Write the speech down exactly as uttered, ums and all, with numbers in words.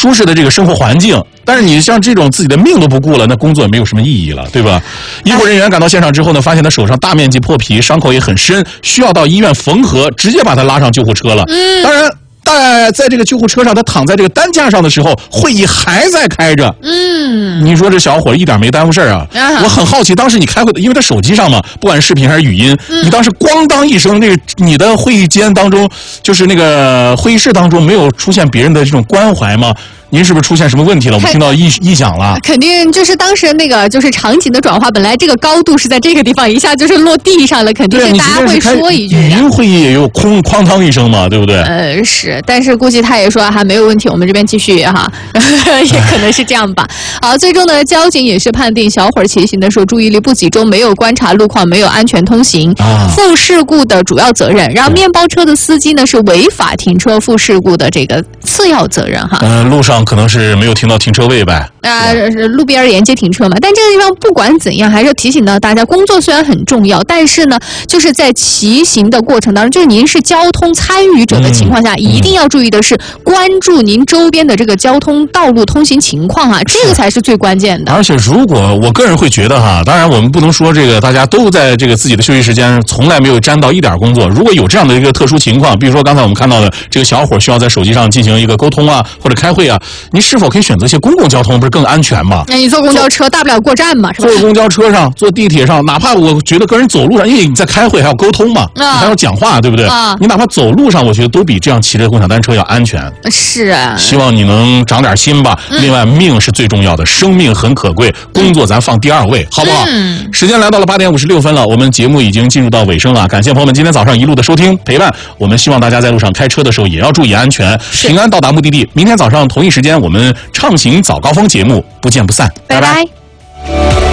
舒适的这个生活环境。但是你像这种自己的命都不顾了，那工作也没有什么意义了，对吧？医护人员赶到现场之后呢，发现他手上大面积破皮，伤口也很深，需要到医院缝合，直接把他拉上救护车了。嗯，当然。在在这个救护车上，他躺在这个担架上的时候，会议还在开着。嗯，你说这小伙一点没耽误事儿啊？啊我很好奇，当时你开会，因为他手机上嘛，不管是视频还是语音，嗯、你当时咣当一声，那个你的会议间当中，就是那个会议室当中，没有出现别人的这种关怀吗？您是不是出现什么问题了？我们听到异异响了。 肯定就是当时那个就是场景的转化，本来这个高度是在这个地方，一下就是落地上了，肯定是大家会说一句。 语音会议也有哐哐当一声嘛，对不对？ 呃，是，但是估计他也说还没有问题，我们这边继续哈，也可能是这样吧。好，最终呢，交警也是判定小伙骑行的时候注意力不集中，没有观察路况，没有安全通行，啊、负事故的主要责任，然后面包车的司机呢是违法停车负事故的这个次要责任哈。 嗯、呃，路上。可能是没有停到停车位呗， 啊、呃，路边沿街停车嘛。但这个地方不管怎样，还是要提醒到大家，工作虽然很重要，但是呢，就是在骑行的过程当中，就是您是交通参与者的情况下，嗯、一定要注意的是关注您周边的这个交通道路通行情况啊，这个才是最关键的。 而且，如果我个人会觉得哈，当然我们不能说这个大家都在这个自己的休息时间从来没有沾到一点工作。如果有这样的一个特殊情况，比如说刚才我们看到的这个小伙需要在手机上进行一个沟通啊，或者开会啊。您是否可以选择一些公共交通，不是更安全吗？ 那你坐公交车，大不了过站嘛，是吧？ 坐公交车上，坐地铁上，哪怕我觉得个人走路上，因为你在开会还要沟通嘛，啊、还要讲话，对不对？啊、你哪怕走路上，我觉得都比这样骑着共享单车要安全。 是啊。 希望你能长点心吧。嗯、另外，命是最重要的，生命很可贵，工作咱放第二位，好不好？嗯。时间来到了八点五十六分了，我们节目已经进入到尾声了。感谢朋友们今天早上一路的收听陪伴。我们希望大家在路上开车的时候也要注意安全，平安到达目的地。明天早上同一时间，我们畅行早高峰节目不见不散， 拜拜。